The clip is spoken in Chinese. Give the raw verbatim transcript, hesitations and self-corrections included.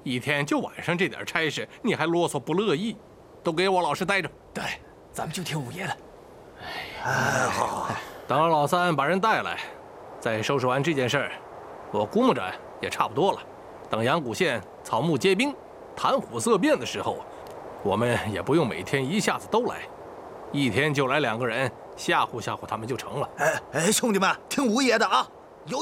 一天就晚上这点差事，你还啰嗦不乐意？都给我老实待着。 对，咱们就听五爷的。 哎，好好。 等老三把人带来，再收拾完这件事儿，我估摸着也差不多了。等阳谷县草木皆兵、谈虎色变的时候，我们也不用每天一下子都来，一天就来两个人，吓唬吓唬他们就成了。 哎哎，兄弟们，听五爷的啊！